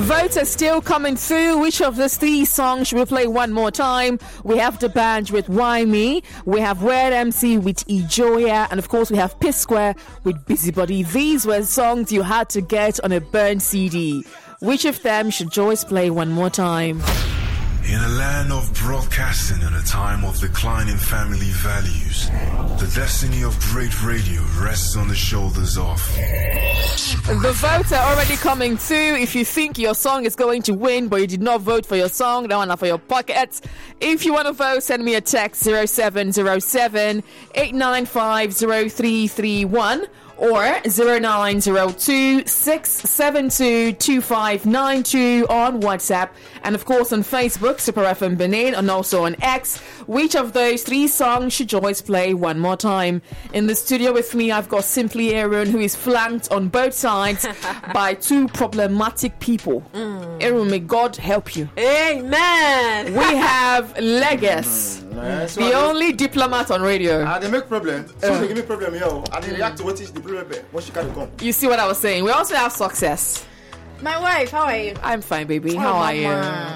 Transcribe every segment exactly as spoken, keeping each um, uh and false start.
Votes are still coming through. Which of these three songs should we play one more time? We have The Band with Why Me, we have Weird M C with Ijoya, and of course we have P Square with Busybody. These were songs you had to get on a burned C D. Which of them should Joyce play one more time? In a land of broadcasting and a time of declining family values, the destiny of great radio rests on the shoulders of... The votes are already coming through. If you think your song is going to win, but you did not vote for your song, that one for your pockets. If you want to vote, send me a text zero seven zero seven, eight nine five, zero three three one. Or zero nine zero two, six seven two, two five nine two on WhatsApp. And of course on Facebook, Super F M Benin, and also on X. Which of those three songs should Joyce play one more time? In the studio with me, I've got Simply Aaron, who is flanked on both sides by two problematic people. Mm. Aaron, may God help you. Amen. We have Legis. Mm. So the only they, diplomat on radio. Ah, uh, they make problem. So uh. they give me problem here. And they react to what is the problem. What she can come. You see what I was saying? We also have Success. My wife, how are you? I'm fine, baby. Oh, how are you?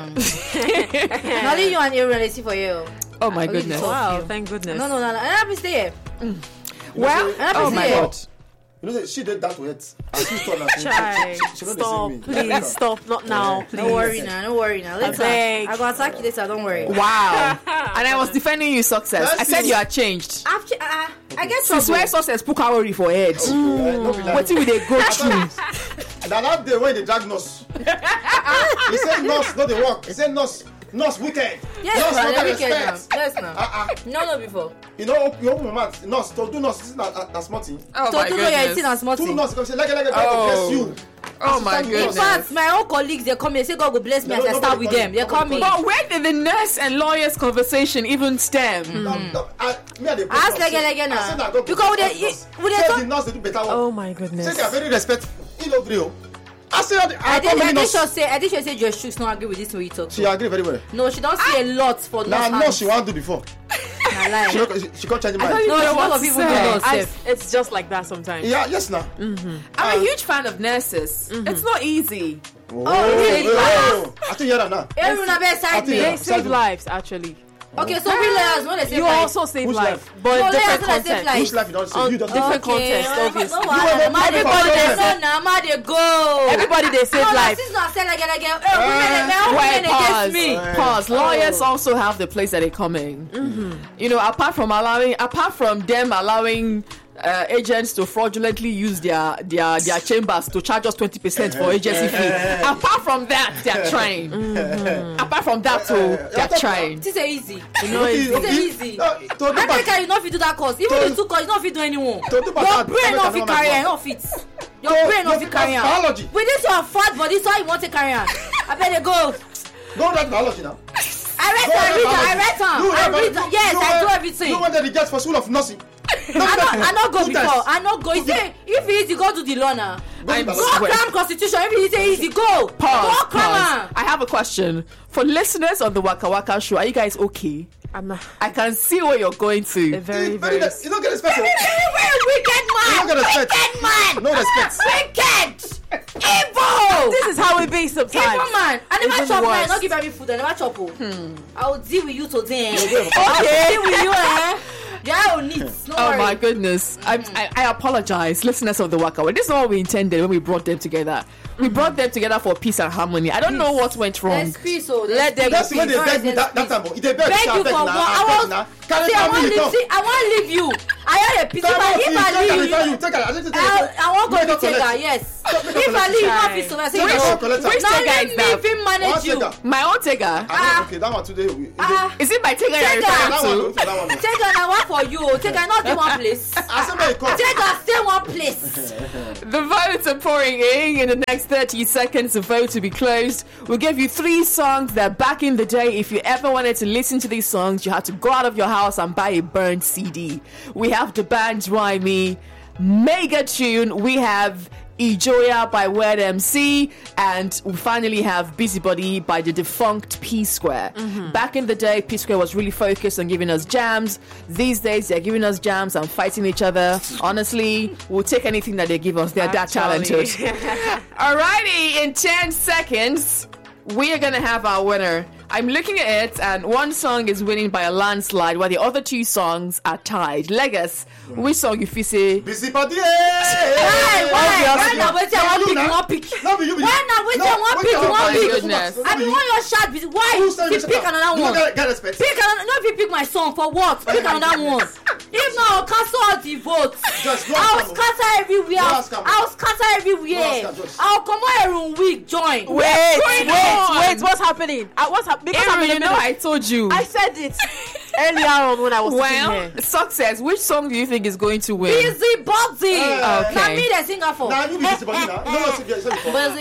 Not you and Aaron, let's see for you. Oh my goodness! Wow, thank goodness. No, no, no, no. I'm happy to stay here. Mm. Well, oh my God. You know, she did that to it. Try. Stop, please. Stop. Not now, please. Don't worry now. Don't worry now. Later. I, I go attack you later. Don't worry. Wow. And I was defending you, Success. That's I said it. You are changed. After, uh, I get trouble. Since where Success put cowrie for head. What will they go through? That day when they drag nurse. He said nurse, not the work. He said nurse. Nurse wicked. Yes, nurse man, not wicked now. respect. Yes, now. Uh-uh. No, no, before. You know, you open your mouth. Nurse, to do nurse, this is not a small thing. Oh to my do goodness. Your thing small thing. Two nurse, come say, like, like, like, God oh. bless you. Oh my goodness. In fact, my own colleagues, they come here, say God will bless me no, as no, I start with them. They come me. But where did the nurse and lawyer's conversation even stem? Mm. No, no, I, me and the Ask like again now. Because they, we they talk. The nurse, they do better work. Oh my goodness. Say they are very respectful. You know, real. I said, I, I did. I did just say. I did just say. Josh Shooks not agree with this way you talk. She agree very well. No, she don't see I, a lot for. Nah, no, she won't do before. Nah, she, she, she can't change mind. No, a lot of people do not. I, it's just like that sometimes. Yeah, yes, now. Mm-hmm. I'm uh, a huge fan of nurses. Mm-hmm. It's not easy. Oh, oh really? Oh, I think you're now. Everyone best side me. They save lives actually. Okay, so real lives, no, they save you life. also save Which life, life? but no, different context. Which life you don't save? You don't different okay. context, obviously. No, no, no, everybody they say, no, ma they go. Everybody they save no, life. No, not say like like, oh, women, now women against me. Pause. Lawyers also have the place that they come in. Mm-hmm. You know, apart from allowing, apart from them allowing. Uh, agents to fraudulently use their their their chambers to charge us twenty percent for agency fee. Apart from that, they're trying. Mm-hmm. Apart from that, too, they're trying. This is easy. You know, it's easy. America, you know if you do that course, even the two course, you know if you do anyone. Your brain not fit carry, not fit. Your brain not fit carry. With this your fat body, so you want to carry on. I better go. Go that biology now. I read it. I read it. I read it. Yes, I do everything. You went to the guest for school of nursing. No, I not, I not go before. I not go. If it is, you go to the law now. Go cram constitution. If it is easy, go. Pause. Go cram. I have a question for listeners on the Waka Waka show. Are you guys okay? I'm not. I can see where you're going to. A very, very. very. You don't get respect. Very wicked man. You don't get respect. Wicked man. No respect. Wicked. Evil. This is how it be sometimes. Evil man. I never chop man. Don't give me food. I never chop. Hmm. I will deal with you today. Okay. I will deal with you. Eh. Yeah, needs. No oh worry. My goodness. Mm. I, I I apologize, listeners of the Waka. This is not what we intended when we brought them together. We mm-hmm. brought them together for peace and harmony. I don't peace. know what went wrong. There's peace, so let them That's when they beg me that, that time. They beg, beg you for what? I want. See, I want leave. See, I want leave you. I have a peace. If I if I leave you, I want go to take her. Yes. If I leave you, not peace. So I say which Tega is that? If manage you, my own Tega. Okay, that one today. Is it my Tega you're referring to? Tega na one for you. Tega not the one place. Tega stay one place. The votes are pouring in. In the next thirty seconds, the vote to be closed. We'll give you three songs that back in the day, if you ever wanted to listen to these songs, you had to go out of your house and buy a burned C D. We have The Band's Why Me, Mega Tune. We have Ijoya by Word M C, and we finally have Busybody by the defunct P Square. Mm-hmm. Back in the day, P Square was really focused on giving us jams. These days, they're giving us jams and fighting each other. Honestly, we'll take anything that they give us. They're that talented. Alrighty, in ten seconds, we are gonna have our winner. I'm looking at it, and one song is winning by a landslide, while the other two songs are tied. Legas, yeah. Which song you feel say? Busybody. Why? Why now? Wait, I want pick. One pick. Why now? Wait, I want pick. One pick. Goodness. I mean, want your shot. Why? You pick another one. Pick another. No, if you pick my song for what? Pick another one. If not, I'll cancel all the votes. I'll scatter everywhere. I'll scatter everywhere. I'll come out room week. Join. Wait, wait, wait. What's happening? What's happening? Because Aaron, you know, I told you. I said it earlier on when I was well, sitting here. Success. Which song do you think is going to win? Busybody. Uh, okay. Now me the singer for. Now you be Busybody now. No, no, Busybody.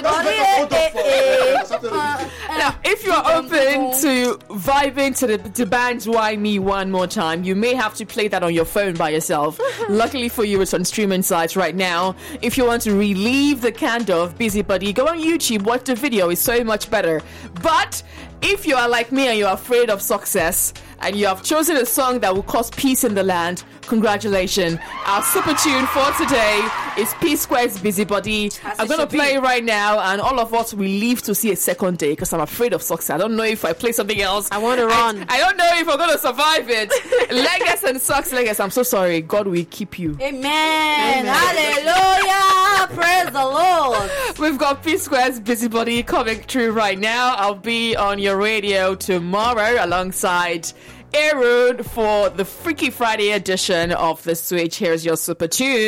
Now, if you're open to vibing to the to band's Why Me one more time, you may have to play that on your phone by yourself. Luckily for you, it's on streaming sites right now. If you want to relieve the candor of Busybody, go on YouTube, watch the video. It's so much better. But if you are like me and you're afraid of success and you have chosen a song that will cause peace in the land, congratulations. Our super tune for today is P Square's Busybody. As I'm going to play it right now, and all of us will leave to see a second day because I'm afraid of success. I don't know if I play something else. I want to run. I, I don't know if I'm going to survive it. Legas and Sucks, Legas, I'm so sorry. God will keep you. Amen. Amen. Hallelujah. Praise the Lord. We've got P Square's Busybody coming through right now. I'll be on your radio tomorrow alongside Aaron for the Freaky Friday edition of The Switch. Here's your super tune.